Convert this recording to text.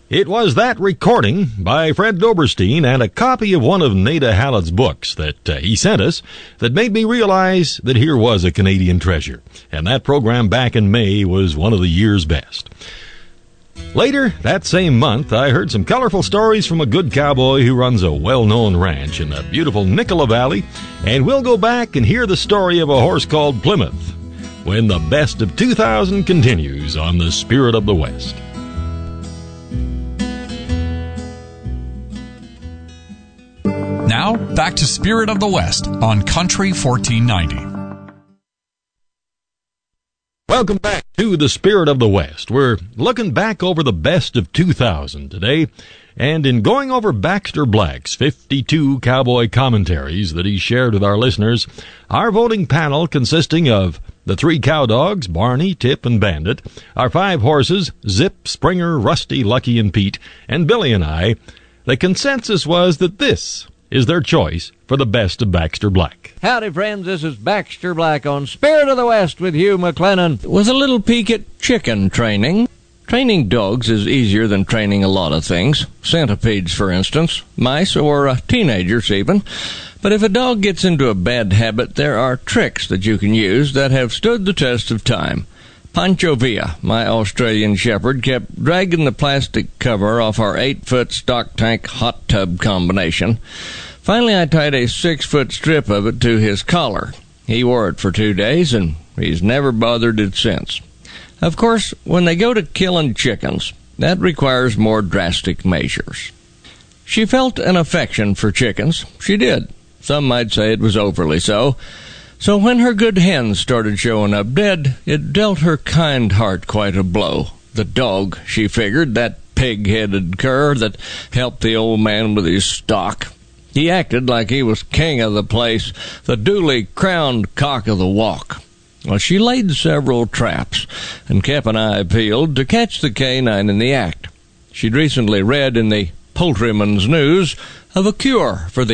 It was that recording by Fred Doberstein and a copy of one of Nada Hallett's books that he sent us that made me realize that here was a Canadian treasure. And that program back in May was one of the year's best. Later that same month, I heard some colorful stories from a good cowboy who runs a well-known ranch in the beautiful Nicola Valley, and we'll go back and hear the story of a horse called Plymouth when the best of 2000 continues on the Spirit of the West. Now, back to Spirit of the West on Country 1490. Welcome back to the Spirit of the West. We're looking back over the best of 2000 today, and in going over Baxter Black's 52 cowboy commentaries that he shared with our listeners, our voting panel consisting of the 3 cow dogs, Barney, Tip, and Bandit, our 5 horses, Zip, Springer, Rusty, Lucky, and Pete, and Billy and I, the consensus was that this is their choice for the best of Baxter Black. Howdy, friends. This is Baxter Black on Spirit of the West with Hugh McLennan. With a little peek at chicken training. Training dogs is easier than training a lot of things. Centipedes, for instance. Mice, or teenagers even. But if a dog gets into a bad habit, there are tricks that you can use that have stood the test of time. Pancho Villa, my Australian shepherd, kept dragging the plastic cover off our 8-foot stock tank hot tub combination. Finally, I tied a 6-foot strip of it to his collar. He wore it for 2 days, and he's never bothered it since. Of course, when they go to killing chickens, that requires more drastic measures. She felt an affection for chickens. She did. Some might say it was overly so. So when her good hens started showing up dead, it dealt her kind heart quite a blow. The dog, she figured, that pig-headed cur that helped the old man with his stock. He acted like he was king of the place, the duly crowned cock of the walk. Well, she laid several traps and kept an eye peeled to catch the canine in the act. She'd recently read in the Poultryman's News of a cure for the